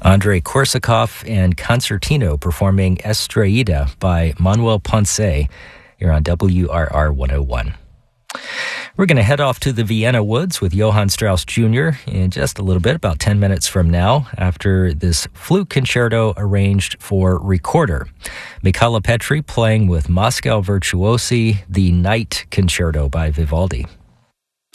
Andrei Korsakov and Concertino performing Estrella by Manuel Ponce here on WRR 101. We're going to head off to the Vienna Woods with Johann Strauss Jr. in just a little bit, about 10 minutes from now, after this flute concerto arranged for recorder. Michala Petri playing with Moscow Virtuosi, the Night Concerto by Vivaldi.